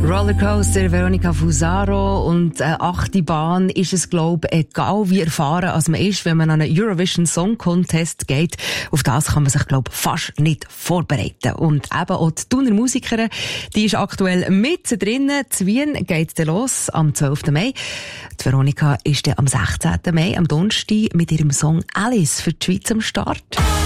Rollercoaster, Veronica Fusaro und Achterbahn ist es, glaube ich, egal wie erfahren als man ist, wenn man an einen Eurovision Song Contest geht. Auf das kann man sich, glaube ich, fast nicht vorbereiten. Und eben auch die Thuner Musikerin, die ist aktuell mit drinnen. Zu Wien geht es los am 12. Mai. Die Veronica ist dann am 16. Mai, am Donnerstag, mit ihrem Song Alice für die Schweiz am Start.